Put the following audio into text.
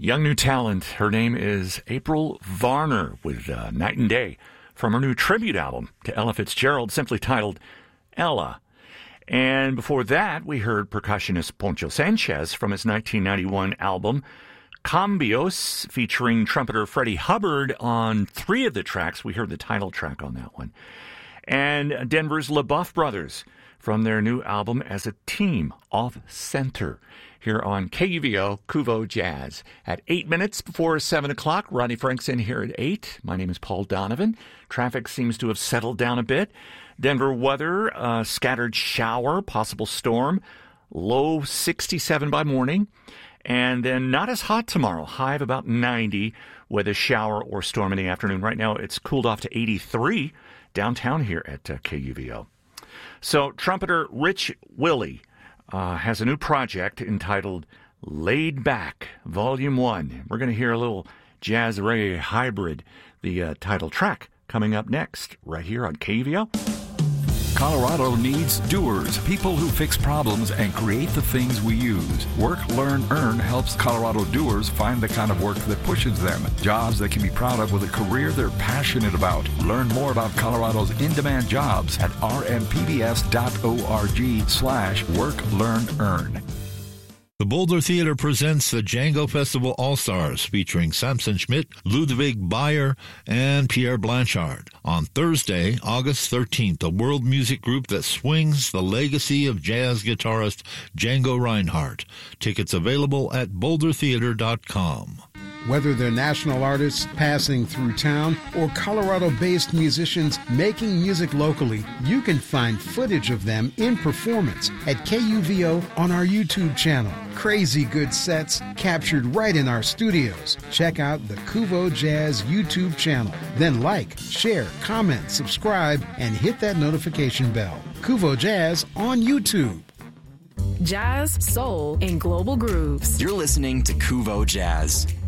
Young new talent. Her name is April Varner with Night and Day from her new tribute album to Ella Fitzgerald, simply titled Ella. And before that, we heard percussionist Poncho Sanchez from his 1991 album Cambios, featuring trumpeter Freddie Hubbard on 3 of the tracks. We heard the title track on that one. And Denver's LaBeouf Brothers from their new album As a Team, Off Center, here on KUVO, KUVO Jazz. At 8 minutes before 7 o'clock, Rodney Frank's in here at 8. My name is Paul Donovan. Traffic seems to have settled down a bit. Denver weather, scattered shower, possible storm, low 67 by morning. And then not as hot tomorrow, high of about 90 with a shower or storm in the afternoon. Right now it's cooled off to 83 downtown here at KUVO. So trumpeter Rich Willie has a new project entitled Laid Back, Volume 1. We're going to hear a little jazz reggae hybrid, the title track, coming up next right here on KUVO. Colorado needs doers, people who fix problems and create the things we use. Work, Learn, Earn helps Colorado doers find the kind of work that pushes them. Jobs they can be proud of with a career they're passionate about. Learn more about Colorado's in-demand jobs at rmpbs.org/Work, Learn, Earn. The Boulder Theater presents the Django Festival All-Stars, featuring Samson Schmidt, Ludwig Bayer, and Pierre Blanchard. On Thursday, August 13th, a world music group that swings the legacy of jazz guitarist Django Reinhardt. Tickets available at bouldertheater.com. Whether they're national artists passing through town or Colorado-based musicians making music locally, you can find footage of them in performance at KUVO on our YouTube channel. Crazy good sets captured right in our studios. Check out the KUVO Jazz YouTube channel. Then like, share, comment, subscribe, and hit that notification bell. KUVO Jazz on YouTube. Jazz, soul, and global grooves. You're listening to KUVO Jazz.